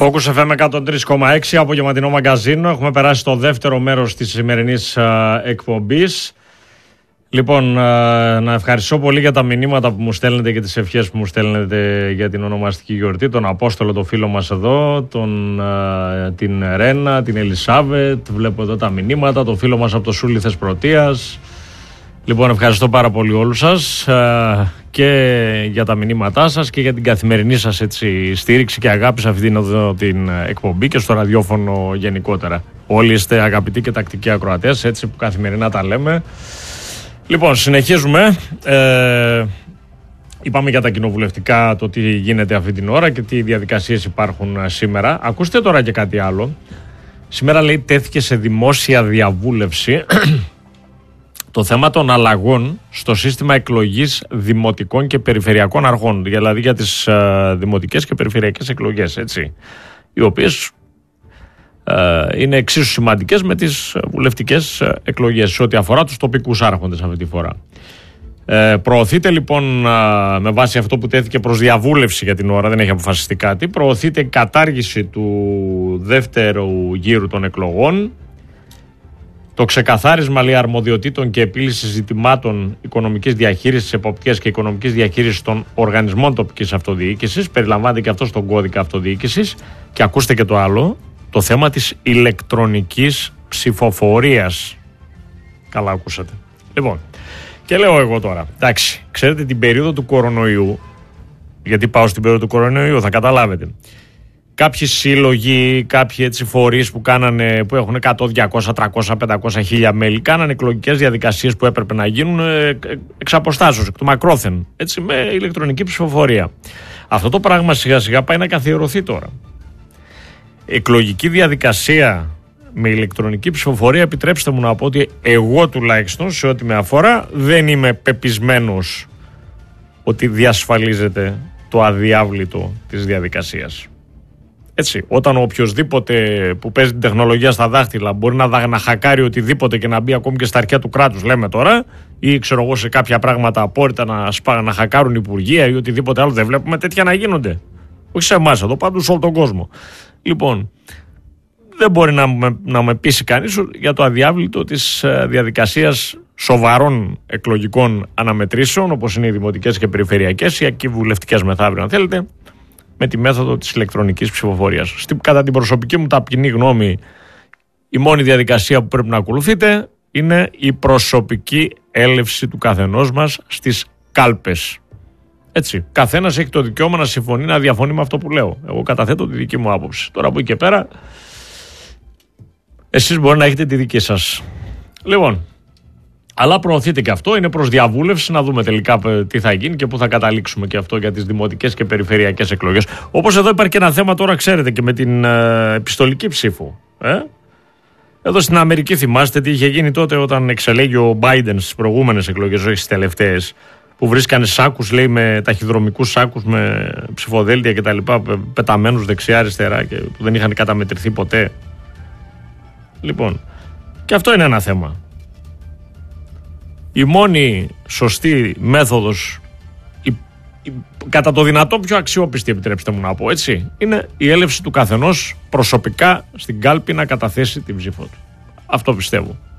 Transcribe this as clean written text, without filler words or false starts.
Focus FM 103,6, απογευματινό μαγκαζίνο. Έχουμε περάσει στο δεύτερο μέρος της σημερινής εκπομπής. Λοιπόν, να ευχαριστώ πολύ για τα μηνύματα που μου στέλνετε και τις ευχές που μου στέλνετε για την ονομαστική γιορτή. Τον Απόστολο, τον φίλο μας εδώ, την Ρένα, την Ελισάβετ. Βλέπω εδώ τα μηνύματα, τον φίλο μας από το Σούλη Θεσπρωτείας. Λοιπόν, ευχαριστώ πάρα πολύ όλους σας και για τα μηνύματά σας και για την καθημερινή σας στήριξη και αγάπη σε αυτή την εκπομπή και στο ραδιόφωνο γενικότερα. Όλοι είστε αγαπητοί και τακτικοί ακροατές, έτσι που καθημερινά τα λέμε. Λοιπόν, συνεχίζουμε. Είπαμε για τα κοινοβουλευτικά, το τι γίνεται αυτή την ώρα και τι διαδικασίες υπάρχουν σήμερα. Ακούστε τώρα και κάτι άλλο. Σήμερα, λέει, τέθηκε σε δημόσια διαβούλευση το θέμα των αλλαγών στο σύστημα εκλογής δημοτικών και περιφερειακών αρχών, δηλαδή για τις δημοτικές και περιφερειακές εκλογές, έτσι, οι οποίες είναι εξίσου σημαντικές με τις βουλευτικές εκλογές σε ό,τι αφορά τους τοπικούς άρχοντες αυτή τη φορά. Προωθείται λοιπόν, με βάση αυτό που τέθηκε προς διαβούλευση για την ώρα, δεν έχει αποφασιστεί κάτι, προωθείται κατάργηση του δεύτερου γύρου των εκλογών, το ξεκαθάρισμα, λέει, αρμοδιοτήτων και επίλυση ζητημάτων οικονομικής διαχείρισης, εποπτείας και οικονομικής διαχείρισης των οργανισμών τοπικής αυτοδιοίκησης, περιλαμβάνεται και αυτό στον κώδικα αυτοδιοίκησης. Και ακούστε και το άλλο, το θέμα της ηλεκτρονικής ψηφοφορίας. Καλά ακούσατε. Λοιπόν, και λέω εγώ τώρα, εντάξει, ξέρετε την περίοδο του κορονοϊού, γιατί πάω στην περίοδο του κορονοϊού, θα καταλάβετε. Κάποιοι σύλλογοι, κάποιοι έτσι φορείς που έχουν 100, 200, 300, 500 χίλια μέλη, κάνανε εκλογικές διαδικασίες που έπρεπε να γίνουν εξ αποστάσεως, εκ του μακρόθεν, έτσι, με ηλεκτρονική ψηφοφορία. Αυτό το πράγμα σιγά σιγά πάει να καθιερωθεί τώρα. Εκλογική διαδικασία με ηλεκτρονική ψηφοφορία, επιτρέψτε μου να πω ότι εγώ τουλάχιστον σε ό,τι με αφορά δεν είμαι πεπισμένος ότι διασφαλίζεται το αδιάβλητο της διαδικασίας. Έτσι, όταν οποιοσδήποτε που παίζει την τεχνολογία στα δάχτυλα μπορεί να χακάρει οτιδήποτε και να μπει ακόμη και στα αρχαία του κράτους, λέμε τώρα, ή ξέρω εγώ σε κάποια πράγματα απόρριτα να χακάρουν υπουργεία ή οτιδήποτε άλλο, δεν βλέπουμε τέτοια να γίνονται. Όχι σε εμάς εδώ, πάντως σε όλο τον κόσμο. Λοιπόν, δεν μπορεί να με πείσει κανείς για το αδιάβλητο της διαδικασίας σοβαρών εκλογικών αναμετρήσεων, όπως είναι οι δημοτικές και περιφερειακές ή και βουλευτικές μεθαύριο, αν θέλετε, με τη μέθοδο της ηλεκτρονικής ψηφοφορίας. Κατά την προσωπική μου ταπεινή γνώμη, η μόνη διαδικασία που πρέπει να ακολουθείτε είναι η προσωπική έλευση του καθενός μας στις κάλπες. Έτσι, καθένας έχει το δικαίωμα να συμφωνεί, να διαφωνεί με αυτό που λέω. Εγώ καταθέτω τη δική μου άποψη. Τώρα από εκεί και πέρα, εσείς μπορεί να έχετε τη δική σας. Λοιπόν, αλλά προωθείται και αυτό, είναι προς διαβούλευση, να δούμε τελικά τι θα γίνει και πού θα καταλήξουμε και αυτό για τις δημοτικές και περιφερειακές εκλογές. Όπως εδώ υπάρχει και ένα θέμα τώρα, ξέρετε, και με την επιστολική ψήφο. Εδώ στην Αμερική θυμάστε τι είχε γίνει τότε όταν εξελέγει ο Biden στις προηγούμενες εκλογές, όχι στις τελευταίες, που βρίσκανε σάκους, λέει, με ταχυδρομικούς σάκους με ψηφοδέλτια κτλ. Πεταμένους δεξιά-αριστερά και που δεν είχαν καταμετρηθεί ποτέ. Λοιπόν, και αυτό είναι ένα θέμα. Η μόνη σωστή μέθοδος, κατά το δυνατόν πιο αξιόπιστη, επιτρέψτε μου να πω, έτσι, είναι η έλευση του καθενός προσωπικά στην κάλπη να καταθέσει την ψήφο του. Αυτό πιστεύω.